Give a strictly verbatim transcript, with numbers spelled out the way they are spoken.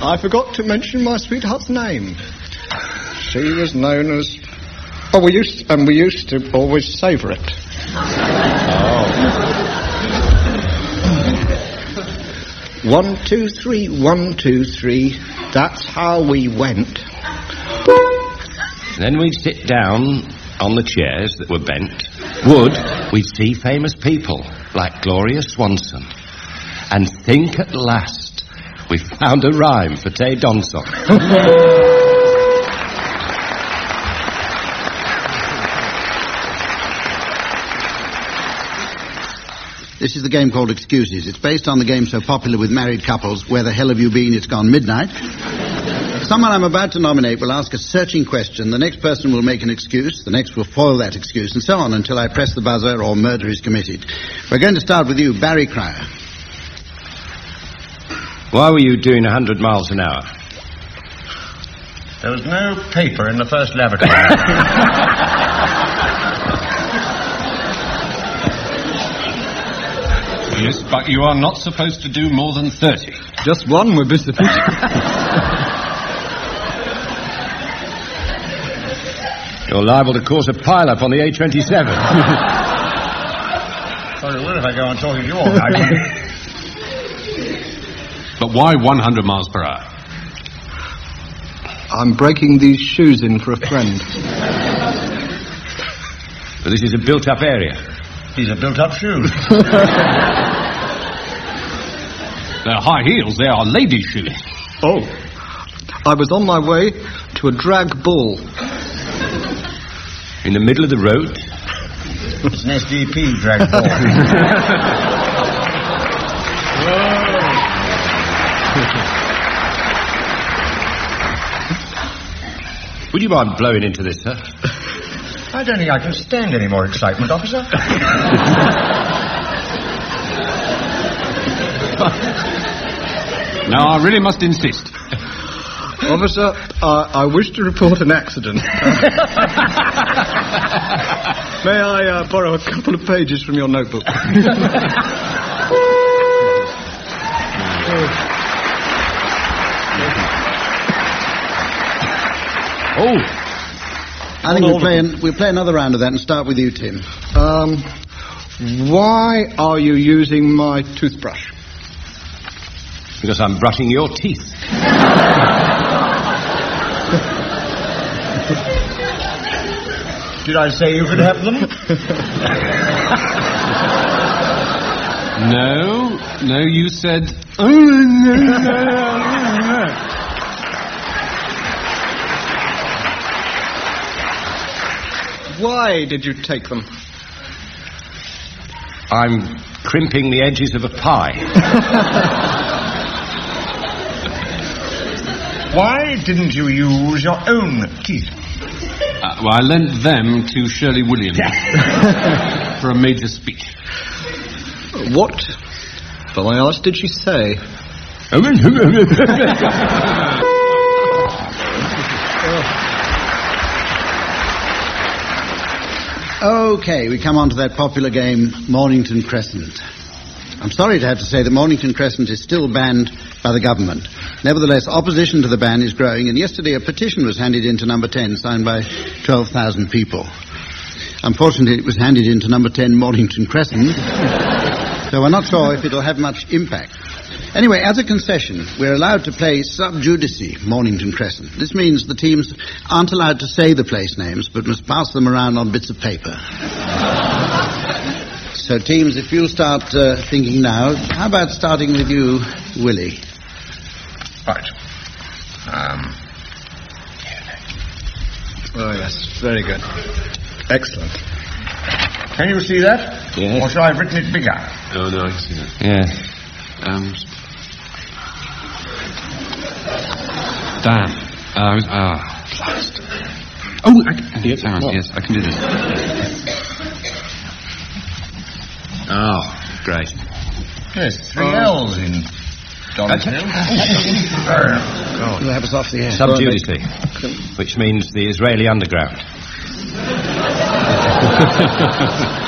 I forgot to mention my sweetheart's name. She was known as... Oh, we used... And we used to always savour it. Oh. One, two, three, one, two, three. That's how we went. Then we'd sit down on the chairs that were bent. Would we'd see famous people like Gloria Swanson and think at last we found a rhyme for Tay Donsong. This is the game called Excuses. It's based on the game so popular with married couples, Where the Hell Have You Been? It's Gone Midnight. Someone I'm about to nominate will ask a searching question. The next person will make an excuse. The next will foil that excuse, and so on until I press the buzzer or murder is committed. We're going to start with you, Barry Cryer. Why were you doing a hundred miles an hour? There was no paper in the first lavatory. Yes, but you are not supposed to do more than thirty. Just one would be sufficient. You're liable to cause a pile-up on the A twenty-seven. Sorry, well, if I go on talking to you all night. But why one hundred miles per hour? I'm breaking these shoes in for a friend. But this is a built-up area. These are built-up shoes. They're high heels. They are ladies' shoes. Oh. I was on my way to a drag ball. In the middle of the road? It's an S D P drag ball. Would you mind blowing into this, sir? I don't think I can stand any more excitement, officer. Now, I really must insist. Officer, uh, I wish to report an accident. May I uh, borrow a couple of pages from your notebook? Oh. I think we'll play, an, we'll play another round of that and start with you, Tim. Um, why are you using my toothbrush? Because I'm brushing your teeth. Did I say you could have them? No, no, you said... Why did you take them? I'm crimping the edges of a pie. Why didn't you use your own teeth? Uh, well, I lent them to Shirley Williams for a major speech. What, though I asked, did she say? Okay, we come on to that popular game, Mornington Crescent. I'm sorry to have to say that Mornington Crescent is still banned by the government. Nevertheless, opposition to the ban is growing, and yesterday a petition was handed in to number ten, signed by twelve thousand people. Unfortunately, it was handed in to number ten, Mornington Crescent, so we're not sure if it'll have much impact. Anyway, as a concession, we're allowed to play sub judice, Mornington Crescent. This means the teams aren't allowed to say the place names, but must pass them around on bits of paper. So, teams, if you'll start uh, thinking now, how about starting with you, Willie? Right. Um. Oh, yes, very good. Excellent. Can you see that? Yes. Or should I have written it bigger? No, no, I can see that. Yeah. Um... Damn. Uh, I was... Ah, blast. Oh, I can... Yes, hang on, yes, I can do this. Oh, great. Yes, three L's in Donaldson. You'll have us off the air. Sub judice, which means the Israeli underground.